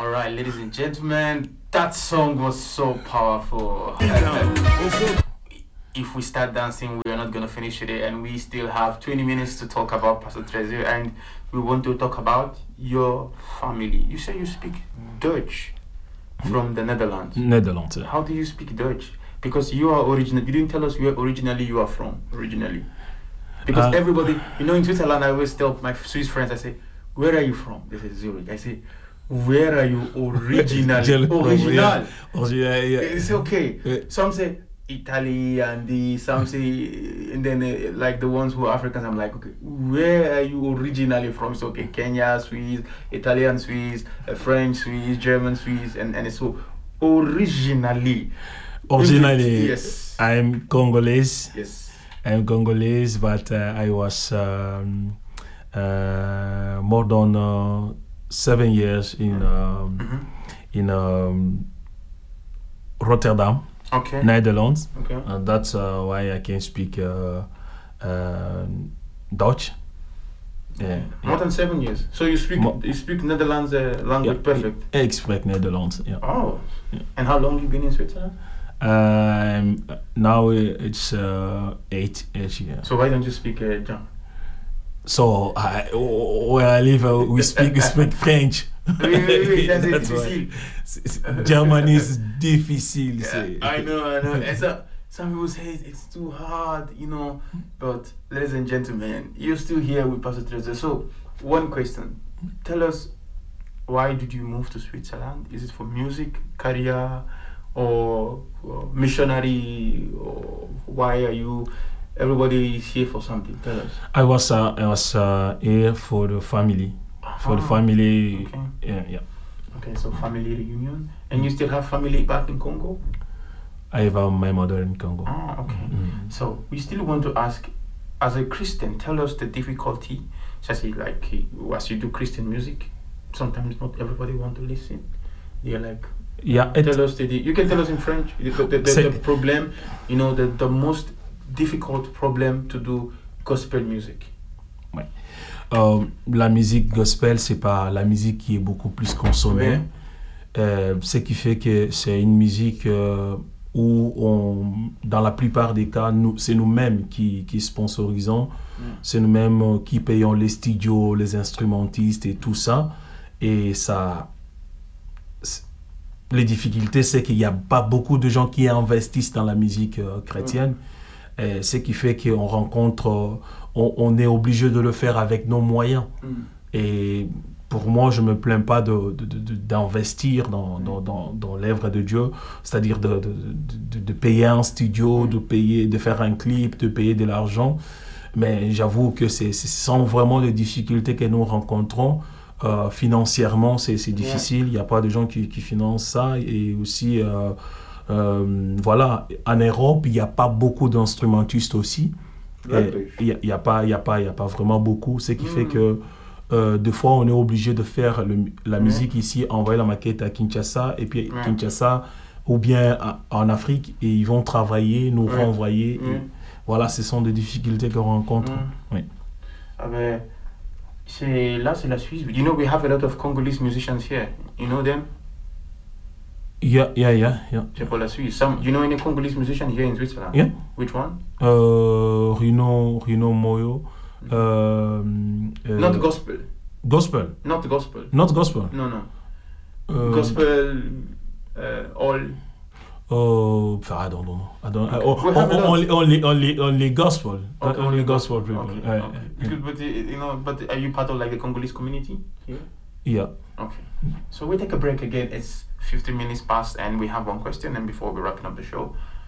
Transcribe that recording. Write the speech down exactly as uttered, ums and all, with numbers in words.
All right, ladies and gentlemen, that song was so powerful. If we start dancing, we are not going to finish today, and we still have twenty minutes to talk about Pastor Trezor, and we want to talk about your family. You say you speak Dutch from the Netherlands. Netherlands. Yeah. How do you speak Dutch? Because you are original. You didn't tell us where originally you are from. Originally, because Uh, everybody, you know, in Switzerland, I always tell my Swiss friends, I say, "Where are you from?" They say Zurich. I say, "Where are you originally?" Original. Original. Original, yeah. It's okay. Yeah. Some say Italy, and the some say, and then uh, like the ones who are Africans, I'm like, okay, where are you originally from? So okay, Kenya, Swiss, Italian Swiss, uh, French Swiss, German Swiss, and and so originally. Originally, Yes. I'm Congolese. Yes. I'm Congolese, but uh, I was um, uh, more than uh, seven years in um, Mm-hmm. in um, Rotterdam, Okay. Netherlands. Okay. And that's uh, why I can speak uh, uh, Dutch. Yeah. More than seven years. So you speak Mo- you speak Netherlands uh, language Yeah, perfect. Ik spreek Nederlands. Yeah. Oh. Yeah. And how long you been in Switzerland? Um, now it's uh, eight, eight years. So why don't you speak uh, German? So I, where I live, uh, we speak we speak French. Oui, oui, oui, that's it, That's why. difficile. S- s- German is difficile. Yeah, say. I know, I know. And so some people say it's too hard, you know. But ladies and gentlemen, you're still here with Pastor Trezor. So one question: tell us, why did you move to Switzerland? Is it for music, career, or, or missionary, or why are you? Everybody is here for something. Tell us. I was uh, I was uh, here for the family, for the Ah, family. okay. Yeah, yeah. Okay, so family reunion, and you still have family back in Congo? I have uh, my mother in Congo. Ah, okay. Mm. So we still want to ask, as a Christian, tell us the difficulty. Just like uh, as you do Christian music, sometimes not everybody want to listen. They're like, Yeah, it, tell us the. You can tell us in French the, the, the, Say- the problem. You know the the most difficult problem to do gospel music. Euh, la musique gospel, c'est pas la musique qui est beaucoup plus consommée. Ouais. Euh, ce qui fait que c'est une musique euh, où, on, dans la plupart des cas, nous, c'est nous-mêmes qui, qui sponsorisons, Mm. c'est nous-mêmes euh, qui payons les studios, les instrumentistes et tout ça. Et ça, c'est- les difficultés, c'est qu'il n'y a pas beaucoup de gens qui investissent dans la musique euh, chrétienne. Et ce qui fait qu'on rencontre, euh, on, on est obligé de le faire avec nos moyens. Mm. Et pour moi, je ne me plains pas de, de- de- de- d'investir dans, dans, dans, dans l'œuvre de Dieu, c'est-à-dire de, de, de, de payer un studio, de, payer, de faire un clip, de payer de l'argent. Mais j'avoue que c'est, ce sont vraiment les difficultés que nous rencontrons. Euh, financièrement, c'est, c'est difficile. Il n'y a pas de gens qui, qui financent ça. Et aussi, euh, euh, voilà, en Europe, il n'y a pas beaucoup d'instrumentistes aussi. Et Il n'y a, il y a, pas- il y a, pas- il y a pas vraiment beaucoup. Ce qui fait Mm. que euh, des fois, on est obligé de faire le- la Ouais. musique ici, envoyer la maquette à Kinshasa, et puis Ouais. Kinshasa, ou bien à- en Afrique, et ils vont travailler, nous Ouais. renvoyer. Et Ouais. voilà, ce sont des difficultés qu'on rencontre. Mm. Oui. Ah ben, c'est là, c'est la Suisse. You know, we have a lot of Congolese musicians here. You know them? Yeah, yeah, yeah, yeah. C'est pour la Suisse. Some, you know any Congolese musician here in Switzerland? Yeah. Which one? Euh, Rino, Rino Moyo. Euh, euh, Not gospel. Gospel. Not gospel. Not gospel. No, no. Euh, Gospel, uh, all. Oh, I don't know. I don't. Okay. Oh, We have a lot. only, only, only, only gospel. Okay, only gospel people. Okay, Uh, okay. Because, but uh, you know, but are you part of like the Congolese community here? Yeah. Okay. So we take a break again. It's fifteen minutes past, and we have one question. And before we wrapping up the show,